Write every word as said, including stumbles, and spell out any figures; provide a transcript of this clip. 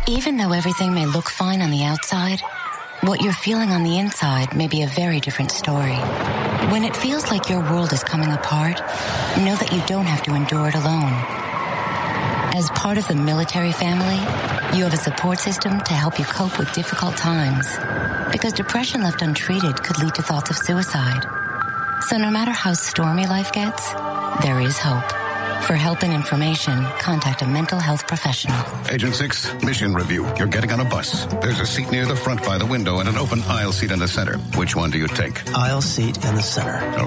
Even though everything may look fine on the outside, what you're feeling on the inside may be a very different story. When it feels like your world is coming apart, know that you don't have to endure it alone. As part of the military family, you have a support system to help you cope with difficult times, because depression left untreated could lead to thoughts of suicide. So no matter how stormy life gets, there is hope. For help and information, contact a mental health professional. Agent six, mission review. You're getting on a bus. There's a seat near the front by the window and an open aisle seat in the center. Which one do you take? Aisle seat in the center. All